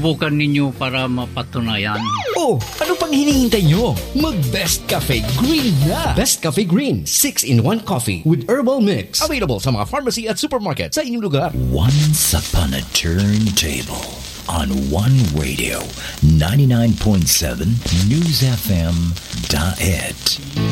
subukan ninyo para mapatunayan. Oh, ano pang hinihintay nyo? Mag-Best Cafe Green na! Best Cafe Green, 6-in-1 coffee with herbal mix. Available sa mga pharmacy at supermarket sa inyong lugar. Once upon a turntable on One Radio, 99.7 News FM. It.